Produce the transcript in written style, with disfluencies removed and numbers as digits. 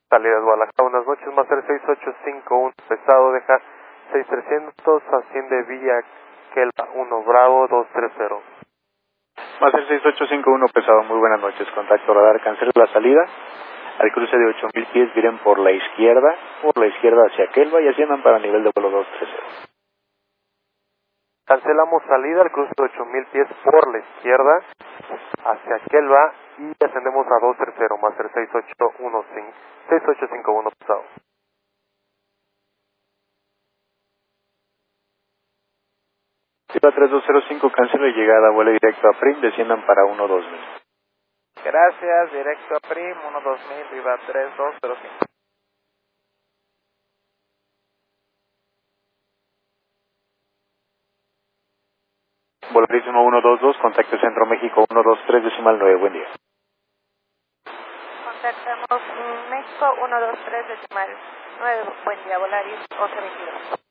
Salidas Guadalajara, buenas noches, Master 6851, pesado deja 6300, asciende Villa Quelva 1 Bravo 230. Master 6851, pesado, muy buenas noches, contacto radar, cancela la salida, al cruce de 8000 pies, viren por la izquierda hacia Quelva y asciendan para nivel de vuelo 230. Cancelamos salida al cruce de 8000 pies por la izquierda hacia Quelva y ascendemos a 230, Master 6851 pesado. Viva 3205, cancela llegada, vuelo directo a Prim, desciendan para 12000. Gracias, directo a Prim, 12000, Viva 3205. Vuelo Turismo 122, contacto Centro México 123, decimal 9, buen día. Contactamos México 123 decimal 9, buen día, Volaris 1122.